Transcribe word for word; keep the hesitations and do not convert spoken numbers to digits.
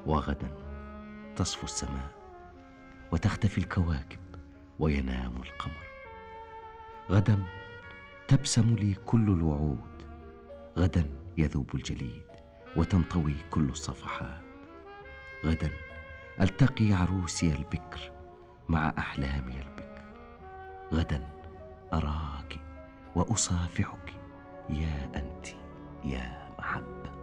وغدا تصفو السماء وتختفي الكواكب وينام القمر. غدا تبسم لي كل الوعود، غدا يذوب الجليد وتنطوي كل الصفحات. غدا ألتقي عروسي البكر مع أحلامي البكر. غدا أراك وأصافحك يا أنت يا محبة.